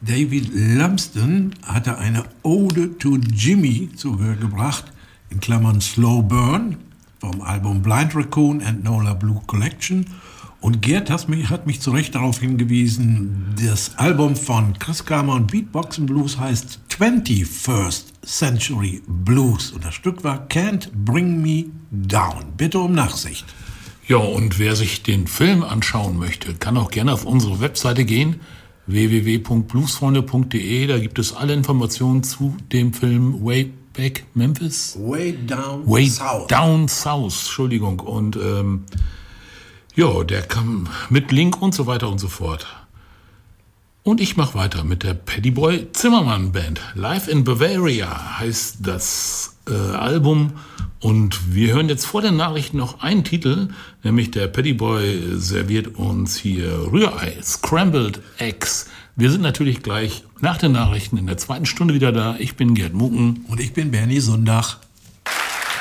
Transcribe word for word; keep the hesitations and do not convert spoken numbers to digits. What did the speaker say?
David Lumsden hatte eine Ode to Jimmy zu Gehör gebracht, in Klammern Slow Burn, vom Album Blind Raccoon and Nola Blue Collection. Und Gerd hat mich, hat mich zu Recht darauf hingewiesen, das Album von Chris Kramer und Beatboxen Blues heißt twenty-first Century Blues. Und das Stück war Can't Bring Me Down. Bitte um Nachsicht. Ja, und wer sich den Film anschauen möchte, kann auch gerne auf unsere Webseite gehen, w w w punkt bluesfreunde punkt d e. Da gibt es alle Informationen zu dem Film Way Back Memphis. Way Down Way South. Down South, Entschuldigung. Und ähm, ja, der kam mit Link und so weiter und so fort. Und ich mache weiter mit der Paddy Boy Zimmermann Band. Live in Bavaria heißt das äh, Album. Und wir hören jetzt vor den Nachrichten noch einen Titel, nämlich der Paddy Boy serviert uns hier Rührei, Scrambled Eggs. Wir sind natürlich gleich nach den Nachrichten in der zweiten Stunde wieder da. Ich bin Gerd Mucken. Und ich bin Bernie Sundach.